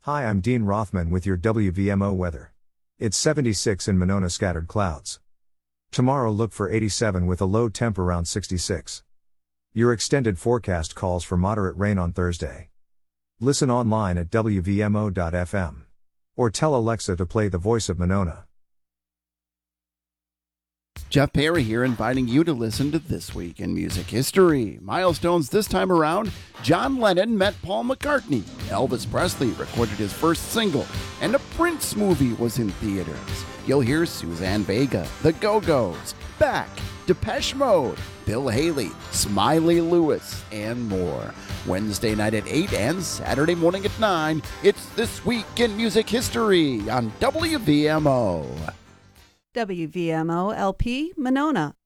Hi, I'm Dean Rothman with your WVMO weather. It's 76 in Monona, scattered clouds. Tomorrow look for 87 with a low temp around 66. Your extended forecast calls for moderate rain on Thursday. Listen online at WVMO.fm. Or tell Alexa to play The Voice of Monona. Jeff Perry here, inviting you to listen to This Week in Music History. Milestones this time around: John Lennon met Paul McCartney, Elvis Presley recorded his first single, and a Prince movie was in theaters. You'll hear Suzanne Vega, The Go-Go's, Beck, Depeche Mode, Bill Haley, Smiley Lewis, and more. Wednesday night at 8 and Saturday morning at 9, it's This Week in Music History on WVMO. WVMO LP Monona.